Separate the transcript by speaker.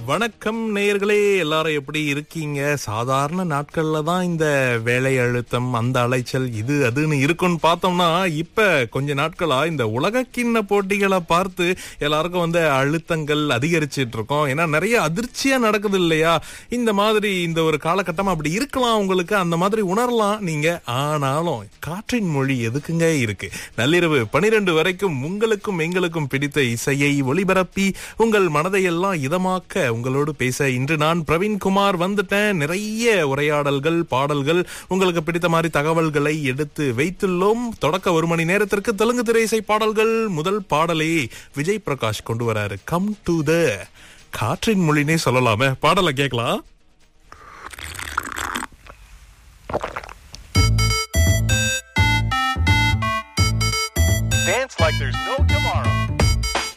Speaker 1: வணக்கம் நேயர்களே, எல்லாரும் எப்படி இருக்கீங்க? சாதாரண நாட்கள்ல தான் இந்த வேலை அழுத்தம், அந்த அலைச்சல், இது அதுன்னு இருக்குன்னு பார்த்தோம்னா, இப்ப கொஞ்ச நாட்களா இந்த உலகக்கிண்ண போட்டிகளை பார்த்து எல்லாருக்கும் அழுத்தங்கள் அதிகரிச்சிட்டு இருக்கோம். ஏன்னா நிறைய அதிர்ச்சியா நடக்குது இல்லையா? இந்த மாதிரி இந்த ஒரு காலகட்டம் அப்படி இருக்கலாம், உங்களுக்கு அந்த மாதிரி உணரலாம் நீங்க. ஆனாலும் காற்றின் மொழி எதுக்குங்க இருக்கு? நள்ளிரவு 12 வரைக்கும் உங்களுக்கும் எங்களுக்கும் பிடித்த இசையை ஒளிபரப்பி உங்கள் மனதையெல்லாம் இதமாக்க உங்களோடு பேச இன்று நான் பிரவீன்குமார் வந்துட்டேன். நிறைய உரையாடல்கள், பாடல்கள், உங்களுக்கு பிடித்த மாதிரி தகவல்களை எடுத்து வைத்துள்ளோம். தொடக்க 1 மணி நேரத்திற்கு தெலுங்கு திரையிசை பாடல்கள். முதல் பாடலை விஜய் பிரகாஷ் கொண்டு வராரு. கம் டு த காற்றின் மொழினே சொல்லலாமே. பாடலை கேட்கலாம்.
Speaker 2: Dance like there's no